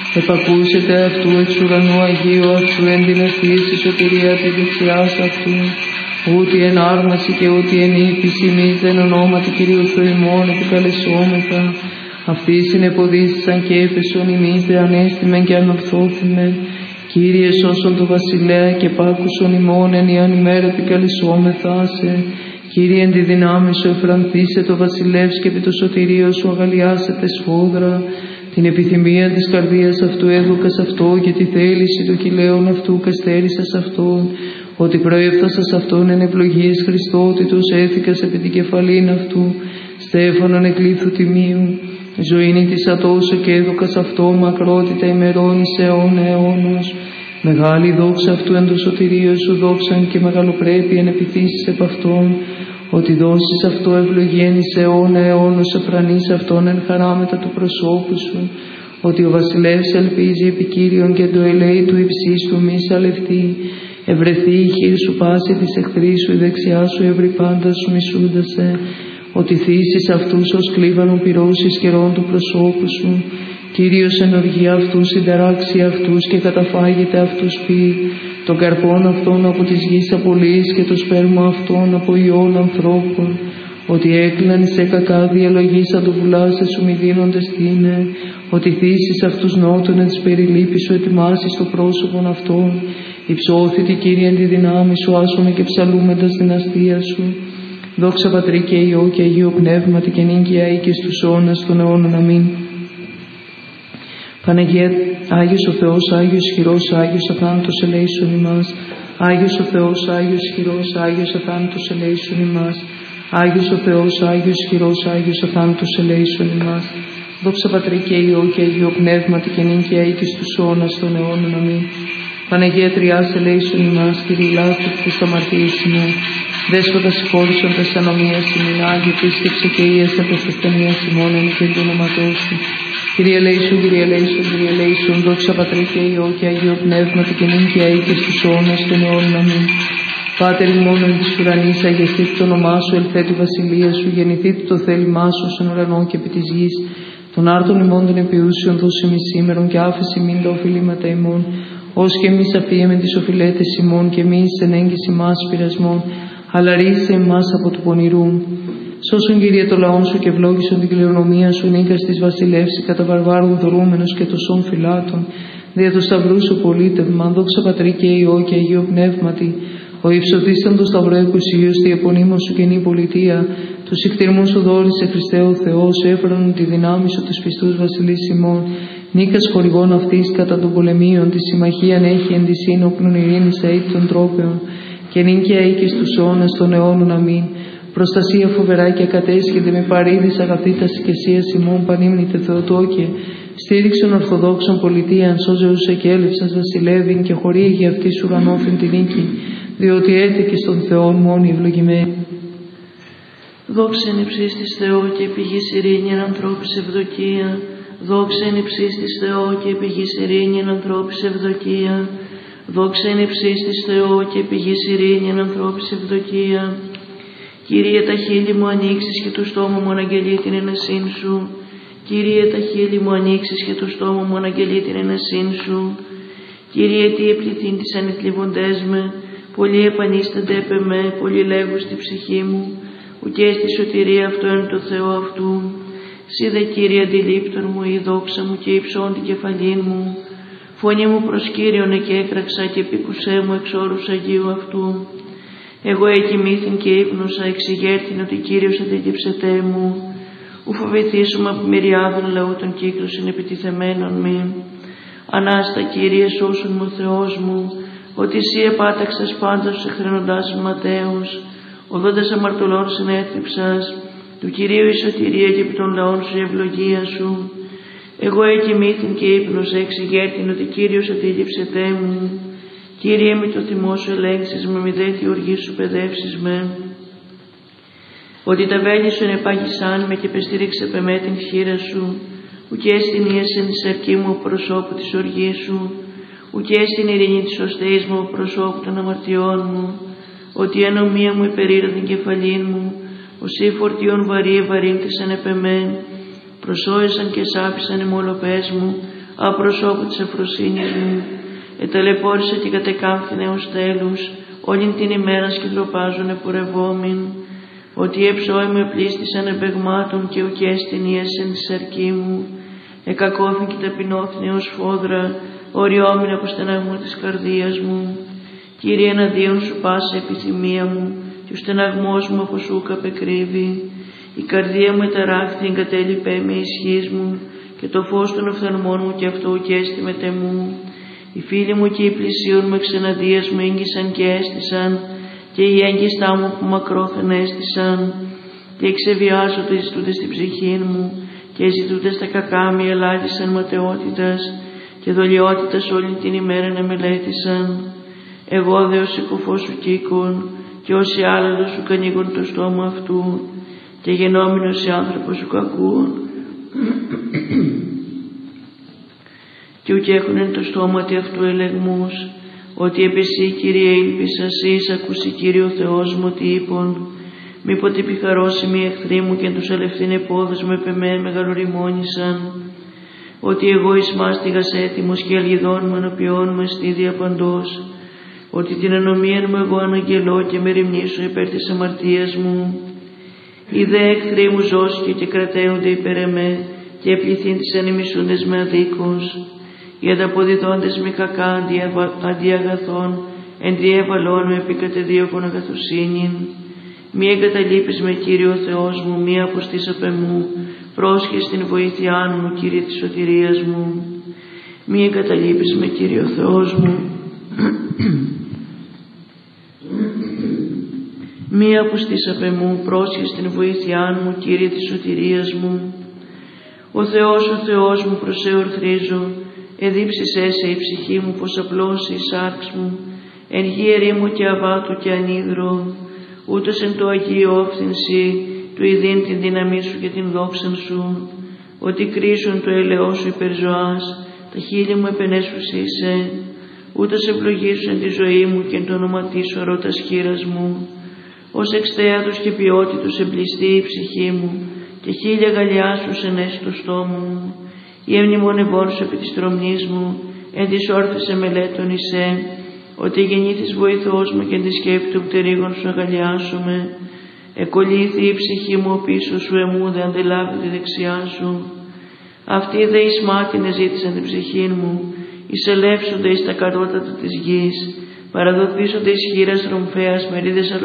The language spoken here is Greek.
Επακούσετε αυτού εξ ουρανού Αγίου αυτού εντυνευθείς η σωτηρία τη δεξιάς αυτού. Ούτε εν άρμαση και ούτε εν ύπηση εμείς εν ονόματι Κυρίου Θεού ημών επικαλεσόμεθα. Αυτοί συνεποδίστησαν και έπεσον εμείς δε ανέστημεν και ανορθώθημεν. Κύριε σώσον το βασιλέα και πάκουσον ημών εν ιαν ημέρα επικαλεσόμεθα σε. Κύριε εν τη δυνάμει σου εφρανθήσε το βασιλεύς και επί το σωτηρίο σου αγαλιάσετε σφόδρα. Την επιθυμία της καρδίας αυτού έδωκας αυτό και τη θέληση του κυλαίων αυτού καστέρισας αυτόν. Ότι προέφθασας αυτόν εν ευλογίες Χριστότητος έθηκας επί την κεφαλήν αυτού. Στέφανον εκλήθου τιμίου. Ζωήνη της ατόσο και έδωκας αυτό μακρότητα ημερών εις αιώνα αιώνος. Μεγάλη δόξα αυτού εν το σωτηρίο σου δόξαν και μεγαλοπρέπεια εν επιθύσεις επ' αυτόν. Ότι δώσεις αυτό ευλογίαν εις αιώνα αιώνος εφρανείς αυτόν εν χαράμετα του προσώπου σου. Ότι ο βασιλεύς ελπίζει επί Κύριον και το ελέη του υψής του μη σαλευτεί. Ευρεθεί η χείρ σου πάση της εχθρής σου, η δεξιά σου εύρη πάντα σου μισούντασε. Ότι θύσεις αυτούς ως κλίβανον πυρός εις καιρών του προσώπου σου. Κύριος εν οργία αυτούς συνταράξει αυτούς και καταφάγεται αυτούς πει. Τον καρπόν αυτών από της γης απολύεις και το σπέρμα αυτών από ιών ανθρώπων. Ότι έκλαν σε κακά διαλογής του βουλάσαι σου μη δίνονται στήνε. Ότι θύσεις αυτούς νότων εν της περιλήπης σου ετοιμάσεις το πρόσωπον αυτών. Υψώθητη Κύριε εν τη δυνάμει σου άσομε και ψαλούμεντα στην αστεία σου. Δόξα Πατρί και Υιό και Αγίο Πνεύματι και νίκαια ή και στους αιώνας των αιώνων. Αμήν. Παναγία, Άγιος ο Θεός, Άγιος χειρός, Άγιος αθάνατος ελέησον ημάς. Άγιος ο Θεός, Άγιος χειρός, Άγιος αθάνατος ελέησον ημάς. Άγιος ο Θεός, Άγιος χειρός, Άγιος αθάνατος ελέησον ημάς. Δόξα Πατρί και Υιό και Αγίο Πνεύματι και νίκαια ή και στους αιώνας των αιώνων. Αμήν. Παναγία Τριάς ελέησον ημάς, Κύριε λάθος της αμαρτίας ημών. Δέσποτα συγχώρησον τας ανομίας ημών, Άγιε πίστεψε και ίασα τας ασθενείας ημών εν και το όνοματός σου. Κύριε ελέησον, Κύριε ελέησον, Κύριε ελέησον, δόξα Πατρί και Υιό και Αγίο Πνεύματι και νίκαια ή και στους αιώνας των αιώνων. Αμήν. Πάτερ ημών εν της ουρανής, αγιαστείτε το όνομά σου, ελθέτει η βασιλεία σου, γεννηθείτε το θέλημά σου στον ουρανό και επί της γης. Των άρτων ημών των επιούσεων δώσε ημί σήμερον και άφησε ημίν τα οφειλήματα ημών. Ως και εμείς αφίεμεν τις οφειλέτες ημών και εμείς εν έγκυση μας πειρασμών, αλλά ρίσε εμάς από του πονηρού. Σώσον Κύριε το λαόν σου και ευλόγησον την κληρονομία σου, νίκας της βασιλεύση κατά βαρβάρων δωρούμενος και τοσών φυλάτων. Δια του σταυρού σου πολίτευμα, δόξα Πατρί και Υιό και Αγίο Πνεύματι. Ο υψωτήσαν το σταυρό εκουσίως, τη επωνύμω σου καινή πολιτεία. Του ικτηρμού σου δόρισε Χριστέ ο Θεός, έφεραν τη δυνάμει σου τους πιστούς βασιλείς ημών. Νίκας χορηγών αυτής κατά των πολεμίων, τη συμμαχίαν έχει εν τη σύνοπλων ειρήνης αίτ των τρόπεων. Και νίκαια ή και στους αιώνας των αιώνων. Αμήν. Προστασία φοβερά και ακατέσχεται με παρήδης αγαθήτας οικεσίας ημών πανύμνητε Θεοτόκε. Στήριξον Ορθοδόξων πολιτείαν, σώζεουσε και έλευσας βασιλεύειν και χορήγει αυτής ουρανόφιν τη νίκη, διότι έθηκε στον Θεόν μόνη ευλογημένη. Δόξα εν υψής της Θεό και πηγής ειρήνη εν ανθρώπης ευδοκία. Δόξα εν υψής της Θεό και πηγής ειρήνη εν ανθρώπης ευδοκία. Δόξα εν υψής της Θεό και πηγής ειρήνη εν ανθρώπης ευδοκία. Κύριε τα χείλη μου ανοίξεις και του στόμα μου αναγγελεί την ενεσύν σου. Κύριε τα χείλη μου ανοίξεις και του στόμα μου αναγγελεί την ενεσύν σου. Κύριε τι επληθύν τις ανεθλιβοντές με, πολλοί επανίστανται επ' εμέ, πολλοί λέγουν στη ψυχή μου, ουκέ στη σωτηρία αυτό εν το Θεό αυτού. Σύ δε Κύριε αντιλήπτον μου η δόξα μου και υψών την κεφαλήν μου. Φωνή μου προς Κύριον εκέκραξα και επίκουσέ μου εξ όρους Αγίου αυτού. Εγώ εκοιμήθην και ύπνωσα, εξηγέρθην ότι Κύριος αντιλήψετέ μου. Ου φοβηθήσουμε από μυριάδων λαού των κύκλωσιν επιτιθεμένων μη. Ανάστα Κύριε σώσον μου Θεός μου, ότι Συ επάταξας πάντα στους εχθρενοντάς ματέους, οδόντας αμαρτωλών συνέθλιψας, του Κυρίου η σωτηρία και επί των λαών σου η ευλογία σου. Εγώ εκοιμήθην και ύπνωσα, εξηγέρθην ότι Κύριος αντιλήψετέ μου. Κύριε με το θυμό σου ελέγξεις με, μη δε τη οργή σου παιδεύσεις με. Ότι τα βέλη σου ενεπάγησάν με και πεστήριξε επ' εμέ την χείρα σου, ουκέ στην ίεσεν της αρκή μου προσώπου της οργής σου, ουκέ στην ειρήνη της οστέης μου προσώπου των αμαρτιών μου, ότι η ανομία μου υπερήρα την κεφαλήν μου, οσί φορτιών βαρύ ευαρύνθησαν επ' εμέ, προσώησαν και σάπησαν οι μολοπές μου, απροσώπου της ευφροσύνης μου. Εταλαιπώρησα και κατεκάμφθηνε ως τέλους, όλην την ημέρα σκυδροπάζουν επορευόμην. Ότι εψώοι με πλήστησαν εμπεγμάτων και ουκέστην ιέσεν τη σαρκή μου. Εκακόφην και ταπεινώθην ως φόδρα, οριόμην από στεναγμού της καρδίας μου. Κύριε, εναντίον σου πάσα επιθυμία μου, και ο στεναγμός μου από σου καπεκρύβει. Η καρδία μου εταράχθη, εγκατέλειπε με ισχύς μου, και το φως των οφθαλμών μου και αυτό ουκέστη με τεμού. Οι φίλοι μου και οι πλησίον μου εξεναντίας μου έγγισαν και έστησαν, και οι έγκιστά μου που μακρόθεν έστησαν, και εξεβιάζονται ζητούνται στην ψυχή μου, και ζητούνται στα κακά μη ελάτησαν ματαιότητας, και δολιότητας όλη την ημέρα να μελέτησαν. Εγώ δε ως συκοφός σου κύκον, και όσοι άλλαλο σου κανίγουν το στόμα αυτού, και γενόμενος σε άνθρωπος σου κακούν. Και ουκ έχουνεν το στόματι αυτού ελεγμούς, ότι επ' εσύ, Κύριε, ήλπισα σεις, ακούσει Κύριε ο Θεός μου ότι είπον, μήποτε πιχαρώσιμοι εχθροί μου και τους αλευθύν επόδες μου επεμέν μεγαλοριμόνησαν, ότι εγώ εις μάστιγας έτοιμος και αλγιδών μου ενωπιών μου εστίδια παντός, ότι την ανομίαν μου εγώ αναγγελώ και με ρημνήσω υπέρ της αμαρτίας μου. Οι δε εχθροί μου ζώσκε και κρατέονται υπέρ εμέ, και επληθύν τις ανημισούντες με αδίκως. Οι ανταποδιδόντες με κακά αντί αγαθών, ενδιέβαλών με επικατεδίωκον αγαθοσύνην. Μη εγκαταλείπεις με, Κύριε ο Θεός μου, μη αποστείς απ' εμού, πρόσχες την βοήθειά μου, Κύριε της σωτηρίας μου. Μη εγκαταλείπεις με, Κύριε ο Θεός μου. Μη αποστείς απ' εμού, πρόσχες την βοήθειά μου, Κύριε της σωτηρίας μου. Ο Θεός μου, προς σε ορθρίζω, εδίψησέ σε η ψυχή μου, πως απλώσει η σάρξ μου, εν γη ερήμου και αβάτου και ανίδρο, ούτως εν το Αγίο όφθηνσι, του ειδήν την δύναμή σου και την δόξαν σου, ότι κρίσουν το ελαιό σου υπερζωάς, τα χείλη μου επενέσουσίσε, ούτως ευλογήσουν τη ζωή μου και εν το όνοματί σου αρώτας χείρας μου, ως εξτέατος και ποιότητος εμπλιστεί η ψυχή μου, και χίλια γαλιάσους ενέσει το στόμα μου. Η εμνημονευόν σου επί της τρομνής μου, εν της όρθισε μελέτων εισέ, ότι γεννήθης βοηθός μου και εν τη σκέπη του πτερίγων σου αγαλιάσουμε. Εκολύθη η ψυχή μου πίσω σου, εμού δε αντελάβει τη δεξιά σου. Αυτοί δε εις μάτινε ζήτησαν την ψυχή μου, εισελεύσονται εις τα κατώτατα της γης, παραδοθήσονται εις χείρας ρομφέας μερίδες